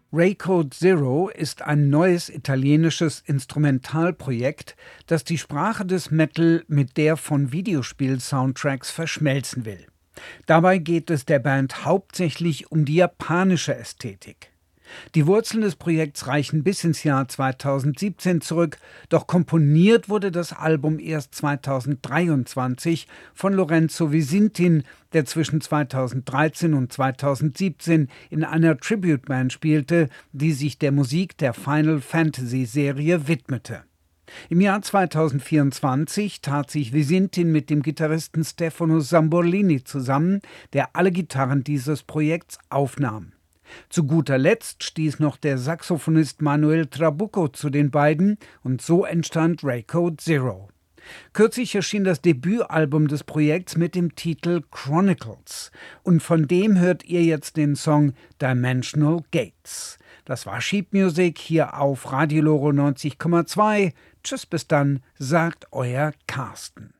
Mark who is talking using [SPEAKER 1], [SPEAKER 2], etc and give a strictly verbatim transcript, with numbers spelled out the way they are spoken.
[SPEAKER 1] Raycode Zero ist ein neues italienisches Instrumentalprojekt, das die Sprache des Metal mit der von Videospiel-Soundtracks verschmelzen will. Dabei geht es der Band hauptsächlich um die japanische Ästhetik. Die Wurzeln des Projekts reichen bis ins Jahr zweitausendsiebzehn zurück, doch komponiert wurde das Album erst zweitausenddreiundzwanzig von Lorenzo Visintin, der zwischen zweitausenddreizehn und zweitausendsiebzehn in einer Tribute-Band spielte, die sich der Musik der Final-Fantasy-Serie widmete. Im Jahr zweitausendvierundzwanzig tat sich Visintin mit dem Gitarristen Stefano Samborlini zusammen, der alle Gitarren dieses Projekts aufnahm. Zu guter Letzt stieß noch der Saxophonist Manuel Trabucco zu den beiden und so entstand Raycode Zero. Kürzlich erschien das Debütalbum des Projekts mit dem Titel Chronicles und von dem hört ihr jetzt den Song Dimensional Gates. Das war Sheet Music hier auf Radio Loro neunzig Komma zwei. Tschüss, bis dann, sagt euer Carsten.